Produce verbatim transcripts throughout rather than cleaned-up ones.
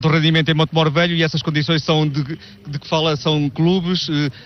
do rendimento em Montemor Velho, e essas condições são de, de que fala, são clubes,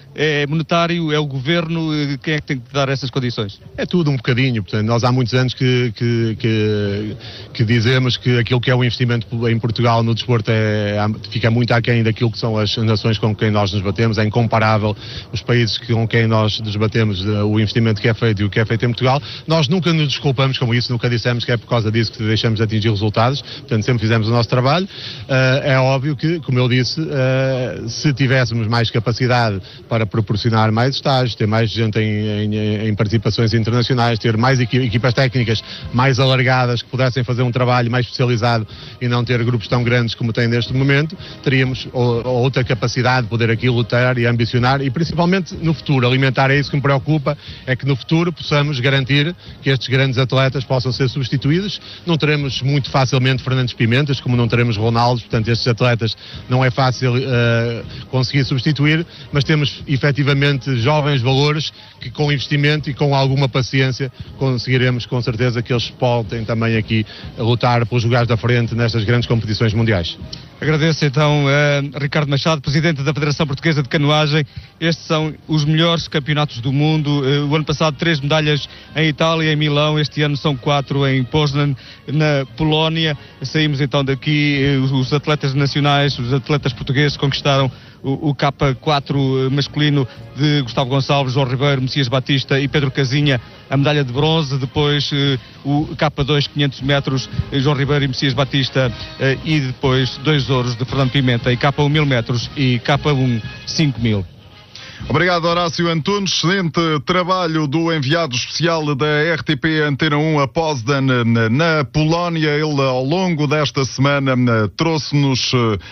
é monetário, é o governo, quem é que tem que dar essas condições? É tudo um bocadinho, portanto, nós há muitos anos que, que, que, que dizemos que aquilo que é o investimento em Portugal no desporto é, fica muito aquém daquilo que são as nações com quem nós nos batemos, é incomparável os países com quem nós nos batemos, o investimento que é feito e o que é feito em Portugal. Nós nunca nos desculpamos com isso, nunca dissemos que é por causa disso que deixamos de atingir resultados, portanto sempre fizemos o nosso trabalho. Uh, é óbvio que, como eu disse, uh, se tivéssemos mais capacidade para proporcionar mais estágios, ter mais gente em, em, em participações internacionais, ter mais equipas técnicas mais alargadas que pudessem fazer um trabalho mais especializado e não ter grupos tão grandes como tem neste momento, teríamos ou, outra capacidade de poder aqui lutar e ambicionar, e principalmente no futuro, alimentar. É isso que me preocupa, é que no futuro possamos garantir que estes grandes atletas possam ser substituídos. Não teremos muito facilmente Fernandes Pimentas, como não teremos Ronaldo, portanto estes atletas não é fácil uh, conseguir substituir, mas temos efetivamente jovens valores que com investimento e com alguma paciência conseguiremos com certeza que eles podem também aqui lutar pelos lugares da frente nestas grandes competições mundiais. Agradeço então a Ricardo Machado, Presidente da Federação Portuguesa de Canoagem. Estes são os melhores campeonatos do mundo. O ano passado três medalhas em Itália, em Milão. Este ano são quatro em Poznan, na Polónia. Saímos então daqui, os atletas nacionais, os atletas portugueses conquistaram o, o K quatro masculino de Gustavo Gonçalves, João Ribeiro, Messias Batista e Pedro Casinha, a medalha de bronze. Depois o K dois, quinhentos metros, João Ribeiro e Messias Batista, e depois dois ouros de Fernando Pimenta, e K um mil metros e K um cinco mil. Obrigado, Horácio Antunes. Excelente trabalho do enviado especial da R T P Antena um a Poznan, na Polónia. Ele, ao longo desta semana, trouxe-nos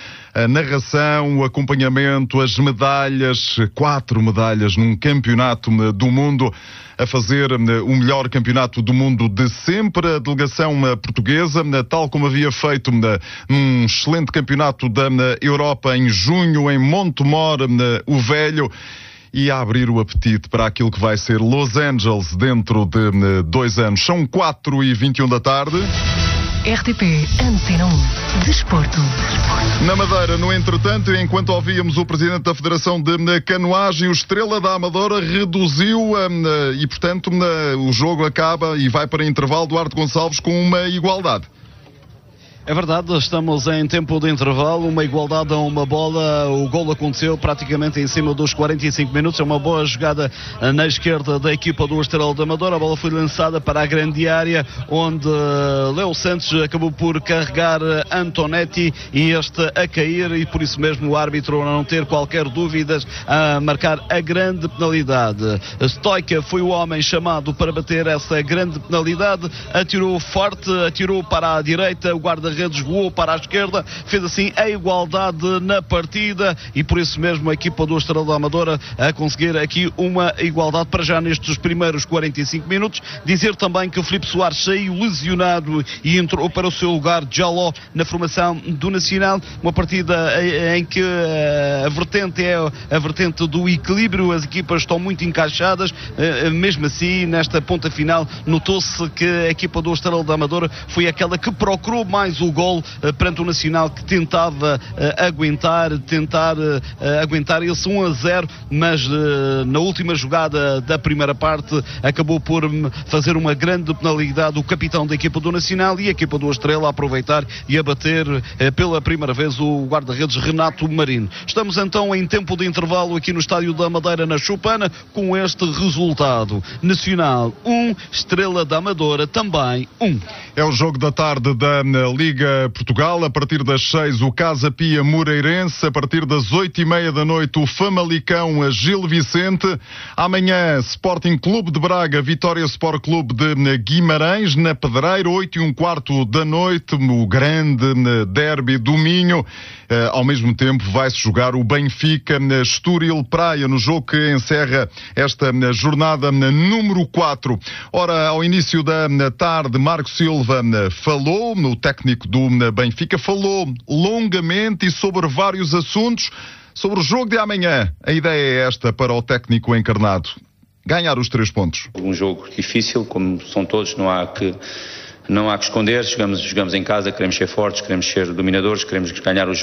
a narração, o acompanhamento, as medalhas, quatro medalhas num campeonato do mundo, a fazer o melhor campeonato do mundo de sempre. A delegação portuguesa, tal como havia feito um excelente campeonato da Europa em junho, em Montemor o Velho, e a abrir o apetite para aquilo que vai ser Los Angeles dentro de dois anos. São quatro e vinte e um da tarde. R T P Antena um, Desporto. Na Madeira, no entretanto, enquanto ouvíamos o Presidente da Federação de Canoagem, o Estrela da Amadora reduziu um, e, portanto, um, o jogo acaba e vai para intervalo. Duarte Gonçalves com uma igualdade. É verdade, estamos em tempo de intervalo, uma igualdade a uma bola. O golo aconteceu praticamente em cima dos quarenta e cinco minutos. É uma boa jogada na esquerda da equipa do Estrela da Amadora. A bola foi lançada para a grande área, onde Leo Santos acabou por carregar Antonetti e este a cair, e por isso mesmo o árbitro, a não ter qualquer dúvidas, a marcar a grande penalidade. Stoica foi o homem chamado para bater essa grande penalidade, atirou forte, atirou para a direita, o guarda redes voou para a esquerda, fez assim a igualdade na partida, e por isso mesmo a equipa do Estrela da Amadora a conseguir aqui uma igualdade para já nestes primeiros quarenta e cinco minutos. Dizer também que o Filipe Soares saiu lesionado e entrou para o seu lugar Jaló na formação do Nacional, uma partida em que a vertente é a vertente do equilíbrio, as equipas estão muito encaixadas, mesmo assim nesta ponta final notou-se que a equipa do Estrela da Amadora foi aquela que procurou mais o gol uh, perante o Nacional, que tentava uh, aguentar, tentar uh, aguentar esse um a zero, mas uh, na última jogada da primeira parte acabou por fazer uma grande penalidade o capitão da equipa do Nacional, e a equipa do Estrela a aproveitar e a bater uh, pela primeira vez o guarda-redes Renato Marino. Estamos então em tempo de intervalo aqui no Estádio da Madeira, na Chupana, com este resultado: Nacional um, Estrela da Amadora também um. É o jogo da tarde da Liga Portugal. A partir das seis, o Casa Pia Moreirense. A partir das oito e meia da noite, o Famalicão a Gil Vicente. Amanhã, Sporting Clube de Braga, Vitória Sport Clube de Guimarães, na Pedreira, oito e um quarto da noite, o grande derby do Minho. Ao mesmo tempo, vai-se jogar o Benfica Estoril Praia, no jogo que encerra esta jornada número quatro. Ora, ao início da tarde, Marco Silva falou, no técnico do Benfica, falou longamente e sobre vários assuntos. Sobre o jogo de amanhã, a ideia é esta para o técnico encarnado: ganhar os três pontos. Um jogo difícil, como são todos, não há que Não há que esconder, jogamos, jogamos em casa, queremos ser fortes, queremos ser dominadores, queremos ganhar o jogo.